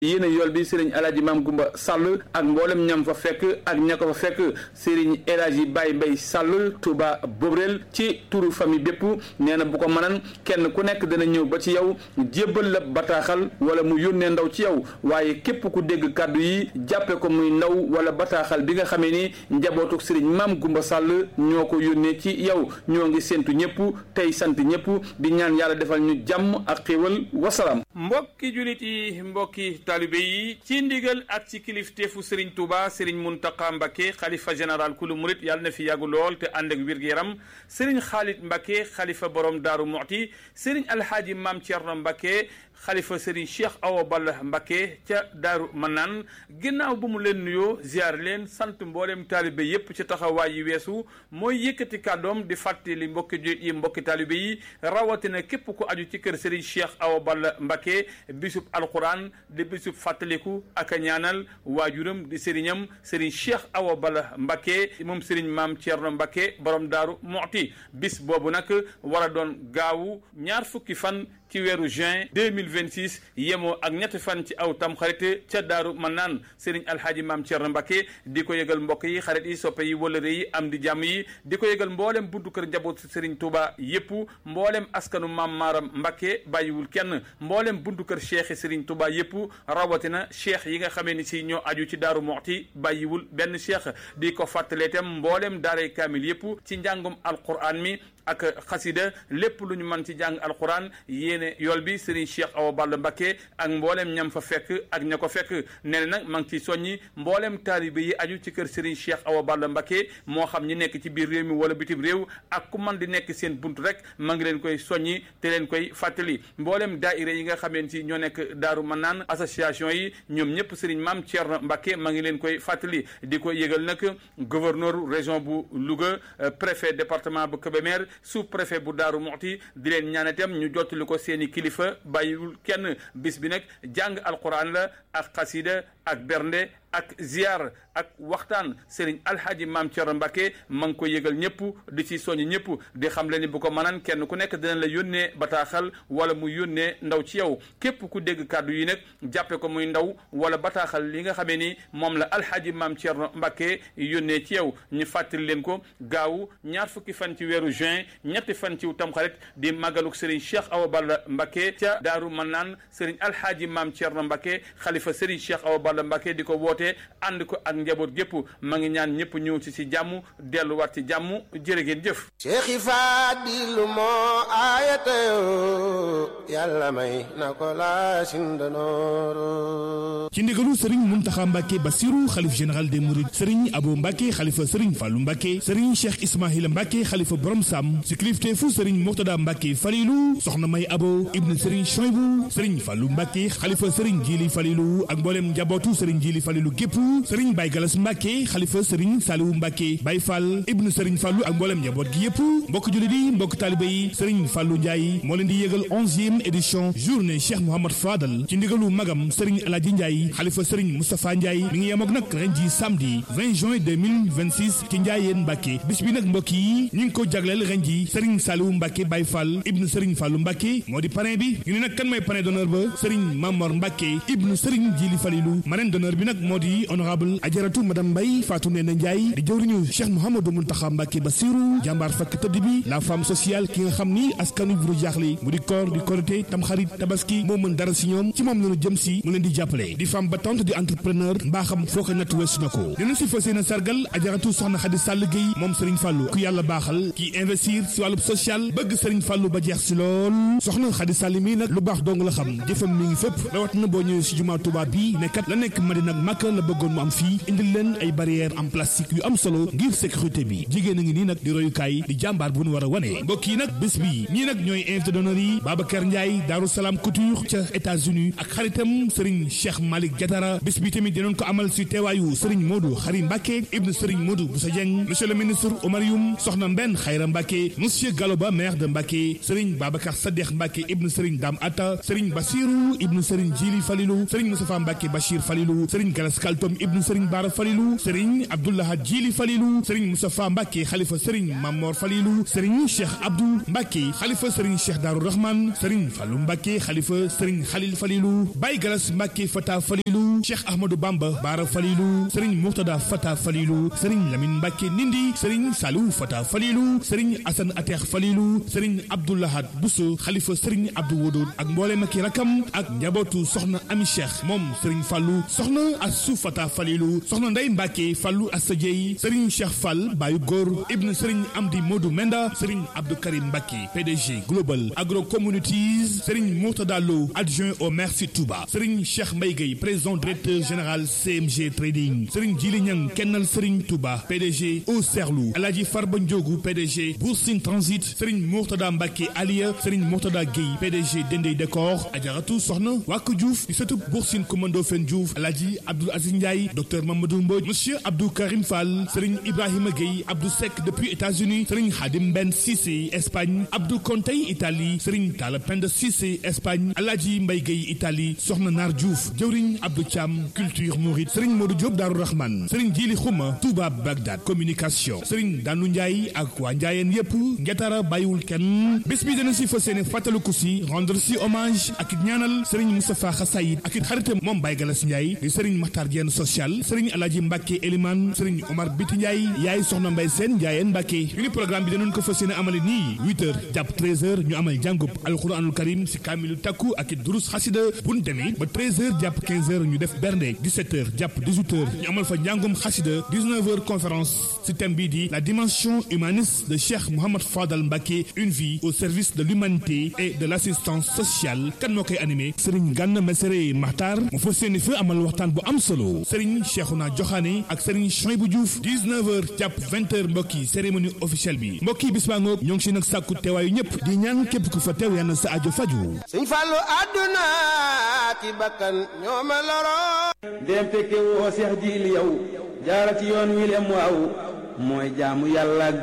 yéene yool bi Serigne Alaaji Maam Gumba Sall ak mboolem ñam fa fekk ak ña ko fa fekk Serigne El Hadji Baye Mbaye Sall Touba Bobrel ci turu famille bépp nee na bu ko mënan kenn ku nekk dana ñëw ba ci yow jébbal la bataaxal wala mu yónnee ndaw ci yow waaye képp ku dégg kàddu yi jàppe ko muy ndaw wala bataaxal bi nga xamee ni njabootuk Serigne Maam Gumba Sall ñoo ko yónnee ci yow ñoo ngi séntu ñëpp tey sant ñëpp di ñaan yàlla defal ñu jàmm ak xéewal wasalaam. mbokki julit yi mbokki taalibe yi ci ndigal ak ci kilifteefu Serigne Touba Serigne Mountakha Mbacké xalifa général kulu murit yàlla na fi yàggu lool te ànd ak wér-gu-yaram Serigne Khalid Mbacké xalifa borom Daaru Muxti Serigne Alhaaji Maam Thierno Mbacké xalifa Serigne Cheikh Awa Balla Mbacké ca Daaru Manaan ginnaaw bu mu leen nuyoo ziar leen sant mboolem taalibe yépp ci taxawaay yi weesu mooy yëkkati kàddoom di fàttali mbokki julit yi mbokki taalibe yi rawatina képp ku aju ci kër Serigne Cheikh Awa Balla Mbacké bisub alquran di bisub fàttaliku ak a ñaanal waajuram di sëriñam Serigne Cheikh Awa Balla Mbacké moom Serigne Maam Thierno Mbacké borom Daaru Muxti bis boobu nag war a doon gaawu ñaar fukki fan ci weeru juin 2026 yemoo ak ñetti fan ci aw tam xarit ca Daaru Manaan Serigne Alhaaji Maam Thierno Mbacké di ko yëgal mbokk yi xarit yi soppe yi wëllëre yi am di jàmm yi di ko yëgal mboolem buntu kër njaboot Serigne Touba yépp mboolem askanu Maam Maaram Mbacké bàyyiwul kenn mboolem buntu kër cheikh Serigne Touba yépp rawatina cheikh yi nga xamee ni si ñoo aju ci Daaru Muxti bàyyiwul benn cheikh di ko fàttalee itam mboolem daaray kaamil yépp ci njàngum alquran mi ak xasida lépp lu ñu mën ci jàng alquran yéene yool bi Serigne Cheikh Awa Balla Mbacké ak mboolem ñam fa fekk ak ña ko fekk nee na nag maa ngi ciy soññi mboolem taalibe yi aju ci kër Serigne Cheikh Awa Balla Mbacké moo xam ñi nekk ci biir réew mi wala bitim réew ak ku man di nekk seen buntu rek maa ngi leen koy soññi te leen koy fàttali mboolem daaira yi nga xameen ci ñoo nekk Daaru Manaan association yi ñoom ñëpp Serigne Maam Thierno Mbacké maa ngi leen koy fàttali di ko yëgal nag gouverneur région bu Louga préfet département bu Kébémer sous-préfet bu Daaru Muxti di leen ñaan itam ñu jottali ko seeni kilifa bàyyiwul kenn bis bi nag jàng alquran la ak xasida ak bernde ak ziar ak waxtaan Serigne Alhaaji Maam Thierno Mbacké ma ngi ko yëgal ñëpp di ci soññ ñëpp di xam le ni bu ko mënaan kenn ku nekk dina la yónnee bataaxal wala mu yónnee ndaw ci yow képp ku dégg kàddu yi nag jàppe ko muy ndaw wala bataaxal li nga xamee ni moom la Alhaaji Maam Thierno Mbacké yónnee ci yow ñu fàttali leen ko gaawu ñaar fukki fan ci weeru juin ñetti fan ci tamxarit di màggaluk Serigne Cheikh Awa Balla Mbacké ca Daaru Manaan Serigne Alhaaji Maam Thierno Mbacké xalifa Serigne Cheikh Awa Balla Mbacké di ko woote ànd ko ak njaboot gépp ma ngi ñaan ñëpp ñëw ci jàmm delluwaat ci jàmm jërë ngeen jëf Cheikh Fadilu moo aayatayo yàlla may na ko la sindanooro ci ndigalu Serigne Mountakha Mbacké Bassirou xalif général des Mourides Serigne Abo Mbacké xalifa Serigne Fallou Mbacké Serigne Cheikh Ismaïla Mbacké xalifa Borom Sam ci kilifteefu Serigne Mourtada Mbacké Falilou soxna May Abo ibnu Serigne Choybou Serigne Fallou Mbacké xalifa Serigne Djili Falilou ak mboolem njabootu Serigne Djili Falilou gépp Serigne Baye Galas Mbacké xalifa Serigne Saliou Mbacké Baye Fall ibnu Serigne Fallou ak mboolem njaboot gi yëpp mbokk jullit yi mbokk taalibe yi Serigne Fallou Ndiaye moo leen di yëgal 11e édition journée Cheikh Mouhamad Fadal ci ndigalu magam Serigne Aladji Ndiaye xalifa Serigne Moustapha Ndiaye mi ngi yem ak nag ren ji samedi 20 juin 2026 ci Ndiayeen Mbacké bis bi nag mbokk yi ñu ngi ko jagleel ren ji Serigne Saliou Mbacké Baye Fall ibnu Serigne Fallou Mbacké moo di parrain bi ñu ne nag kan mooy parrain d'honneur ba Serigne Mamor Mbacké ibnu Serigne Djili Falilou marraine d'honneur bi nag moo di honorable Adjaratou madame Mbaye Fatou Néné Ndiaye di jëwriñu Cheikh Mouhamadou Mountakha Mbacké Bassirou jàmbaar fakk tëdd bi la femme sociale ki nga xam ni askanu bu jaaxle mu di koor di korité tamxarit tabaski moo mën dara si ñoom ci moom lañu jëm si mu leen di jàppale di femme battante di entrepreneur mbaaxam foo ko natt weesu na ko dina si fas yéene sargal Adjaratou soxna Khady Sall Gueye moom Serigne Fallou ku yàlla baaxal ki investir si wàllub social bëgg Serigne Fallou ba jeex si lool soxna Khady Sall mii nag lu baax dong la xam jëfam mi ngi fépp rawat na boo ñëwee si jumaa Touba bi nekkat la nekk Madina ak Makka la bëggoon mu am fii indil leen ay barrières en plastique yu am solo ngir sécurité bi jigéen a ngi nii nag di royukaay di jàmbaar bu nu war a wane mbokk yi nag bés bi ñii nag ñooy invité d'honneur yi Babacar Ndiaye Darou Salam Couture ca États-Unis ak xaritam Serigne Cheikh Malick Diatara bés bi tamit dinañ ko amal si teewaayu Serigne Modou Khari Mbacké ibn Serigne Modou Boussa Dieng monsieur le ministre Omar Youm soxna Mbenn Khayra Mbacké monsieur Galoba maire de Mbacké Serigne Babacar Sadekh Mbacké ibn Serigne Dame Atta Serigne Bassirou ibn Serigne Djili Falilou Serigne Moustapha Mbacké Bachir Falilou Serigne Galas Kaltom ibn Serigne Bara Falilou Serigne Abdoulaha Djili Falilou Serigne Moustapha Mbacké Khalifa Serigne Mamor Falilou Serigne Cheikh Abdou Mbacké Khalifa Serigne Cheikh Darou Rahman Serigne Fallou Mbacké Khalifa Serigne Khalil Falilou Baye Galas Mbacké Fata Falilou Cheikh Ahmadou Bamba Bara Falilou Serigne Mourtada Fata Falilou Serigne Lamine Mbacké Nindi Serigne Salou Fata Falilou Serigne Assane Ater Falilou Serigne Abdoulahad Bousso xalifa Serigne Abdou Wodoud ak mboolem ak rakam ak njabootu soxna Ami Cheikh moom Serigne Fallou soxna Assou Fata Falilou soxna Ndeye Mbacké Fallou Assa Dieye Serigne Cheikh Fall Bayu Góor ibn Serigne Amdi Modou Menda Serigne Abdou Karim Mbacké PDG Global Agro Communities Serigne Mourtada Lo adjoint au maire si Touba Serigne Cheikh Mbaye Gueye président directeur général CMG Trading Serigne Djili Niang kennal Serigne Touba PDG Au Serlou Aladji Farba Ndiogou PDG Boursine Transit Serigne Mourtada Mbacké Aliya Serigne Mourtada Gueye PDG Dendey Décor Adjaratou soxna Waku Diouf di sëtub Boursine Commando Fen Diouf Aladji Abdoul Aziz Ndiaye docteur Mamadou Mbodj monsieur Abdou Karim Fall Serigne Ibrahima Gueye Abdou Seck depuis États-Unis Serigne Khadim Ben Cissé Espagne Abdou Kontey Italie Serigne Talla Penda Cissé Espagne Aladji Mbaye Gueye Italie soxna Nar Diouf jëwriñ Abdou Thiam culture mouride Serigne Modou Diop Darou Rahman Serigne Djili Khouma Touba Bagdad communication Serigne Danou Ndiaye ak waa Ndiayeen yépp Ngetara bàyyiwul kenn bés bi dana si fas yéene fàttaliku si rendre si hommage ak ñaanal Serigne Moustapha Xasayid ak it xaritam moom Baye Galas Ndiaye di Serigne Makhtar Diène social Serigne Aladji Mbacké Elimane Serigne Omar Biti Ndiaye yaay soxna Mbaye Sène Ndiayeen Mbacké ñu ni programme bi danañ ko fas yéene amale nii 8h jàpp 13h ñu amal jàngub alquranul karim si kaamilu takku ak it durus xasida buñ demee ba 13h jàpp 15h ñu def bernde 17h jàpp 18h ñu amal fa njàngum xasida 19h conférence si thème bii di la dimension humaniste de Cheikh Mouhamad Fadal Mbacké une vie au service de l'humanité et de l'assistance sociale kan moo koy animé Serigne Gana Messere Makhtar mu fas yéene fa amal waxtaan bu am solo Serigne Cheikhouna Diokhane ak Serigne Chouaïbou Diouf 19h jàpp 20h mbokki cérémonie officielle bi mbokki bis baa ngoog ñoo ngi si nag sàkku teewaayu ñëpp di ñaan képp ku fa teew yàlla sa aajo faju Sëñ Fallu àdduna ki bakkan ñoo ma loro dem fekke woo Seex Jiili yow jaara ci yoon wi lem waaw mooy jaamu Yàlla